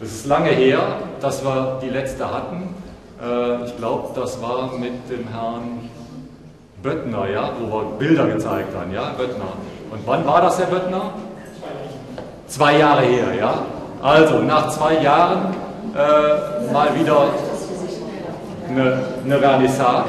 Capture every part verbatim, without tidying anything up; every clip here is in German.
Es ist lange her, dass wir die letzte hatten. Äh, ich glaube, das war mit dem Herrn Böttner, ja, wo wir Bilder gezeigt haben, ja, Böttner. Und wann war das, Herr Böttner? Zwei Jahre her, ja. Also, nach zwei Jahren äh, mal wieder eine, eine Vernissage.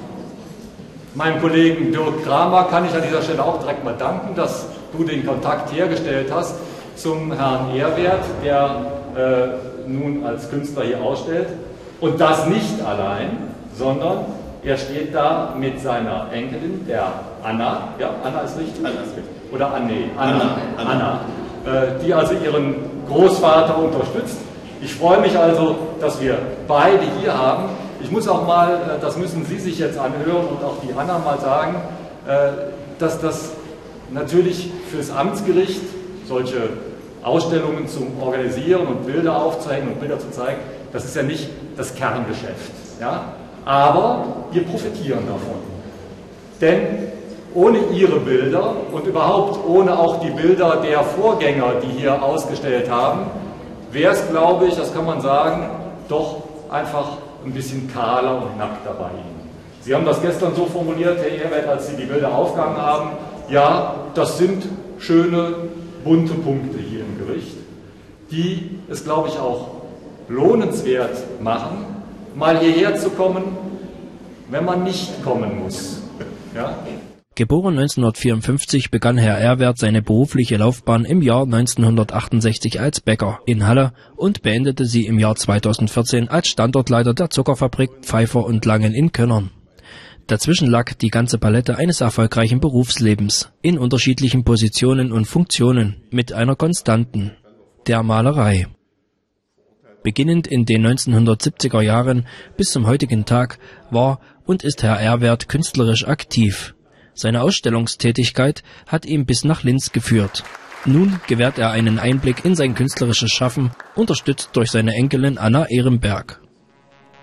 Meinem Kollegen Dirk Kramer kann ich an dieser Stelle auch direkt mal danken, dass du den Kontakt hergestellt hast zum Herrn Ehrwert, der äh, nun als Künstler hier ausstellt. Und das nicht allein, sondern er steht da mit seiner Enkelin, der Anna. Ja, Anna ist richtig? Anna ist richtig. Oder Anne? Anna. Anna. Anna. Anna äh, die also ihren Großvater unterstützt. Ich freue mich also, dass wir beide hier haben. Ich muss auch mal, das müssen Sie sich jetzt anhören und auch die Anna mal sagen, dass das natürlich fürs Amtsgericht solche Ausstellungen zu organisieren und Bilder aufzuhängen und Bilder zu zeigen, das ist ja nicht das Kerngeschäft. Ja? Aber wir profitieren davon. Denn ohne Ihre Bilder und überhaupt ohne auch die Bilder der Vorgänger, die hier ausgestellt haben, wäre es, glaube ich, das kann man sagen, doch einfach ein bisschen kahler und nackter bei Ihnen. Sie haben das gestern so formuliert, Herr Ehrwert, als Sie die Bilder aufgehangen haben, ja, das sind schöne, bunte Punkte hier im Gericht, die es, glaube ich, auch lohnenswert machen, mal hierher zu kommen, wenn man nicht kommen muss. Ja? Geboren neunzehnhundertvierundfünfzig begann Herr Ehrwert seine berufliche Laufbahn im Jahr neunzehnhundertachtundsechzig als Bäcker in Halle und beendete sie im Jahr zweitausendvierzehn als Standortleiter der Zuckerfabrik Pfeiffer und Langen in Könnern. Dazwischen lag die ganze Palette eines erfolgreichen Berufslebens in unterschiedlichen Positionen und Funktionen mit einer Konstanten, der Malerei. Beginnend in den neunzehnhundertsiebziger Jahren bis zum heutigen Tag war und ist Herr Ehrwert künstlerisch aktiv. Seine Ausstellungstätigkeit hat ihn bis nach Linz geführt. Nun gewährt er einen Einblick in sein künstlerisches Schaffen, unterstützt durch seine Enkelin Anna Ehrenberg.